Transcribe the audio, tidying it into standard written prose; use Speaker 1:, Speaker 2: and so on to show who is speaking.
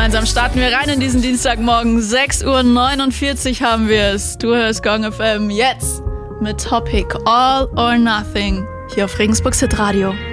Speaker 1: Gemeinsam starten wir rein in diesen Dienstagmorgen. 6:49 Uhr haben wir es. Du hörst Gong FM jetzt mit Topic All or Nothing hier auf Regensburgs Hitradio.